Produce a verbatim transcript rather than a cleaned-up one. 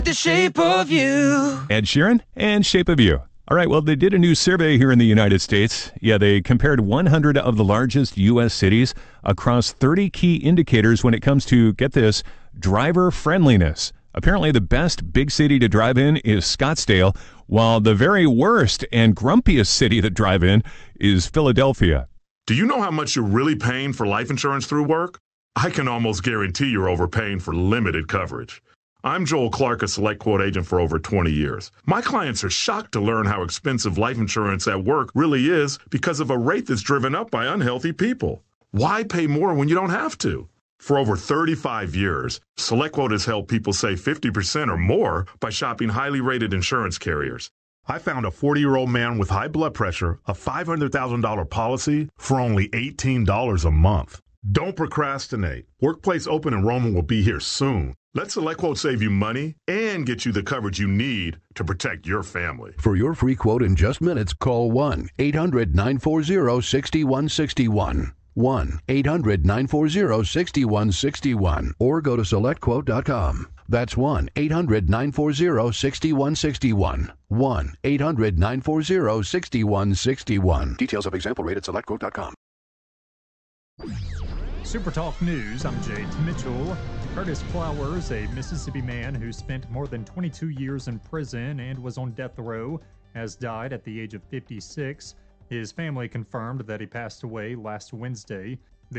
The Shape of You. Ed Sheeran and Shape of You. All right, well, they did a new survey here in the United States. Yeah, they compared one hundred of the largest U S cities across thirty key indicators when it comes to, get this, driver friendliness. Apparently, the best big city to drive in is Scottsdale, while the very worst and grumpiest city to drive in is Philadelphia. Do you know how much you're really paying for life insurance through work? I can almost guarantee you're overpaying for limited coverage. I'm Joel Clark, a Select Quote agent for over twenty years. My clients are shocked to learn how expensive life insurance at work really is because of a rate that's driven up by unhealthy people. Why pay more when you don't have to? For over thirty-five years, Select Quote has helped people save fifty percent or more by shopping highly rated insurance carriers. I found a forty-year-old man with high blood pressure, a five hundred thousand dollars policy for only eighteen dollars a month. Don't procrastinate. Workplace open enrollment will be here soon. Let Select Quote save you money and get you the coverage you need to protect your family. For your free quote in just minutes, call one eight hundred nine four zero six one six one. one eight hundred nine four zero six one six one. Or go to select quote dot com. That's one eight hundred nine four zero six one six one. one eight hundred nine four zero six one six one. Details of example rate at select quote dot com. Super Talk News, I'm Jay Mitchell. Curtis Flowers, a Mississippi man who spent more than twenty-two years in prison and was on death row, has died at the age of fifty-six. His family confirmed that he passed away last Wednesday.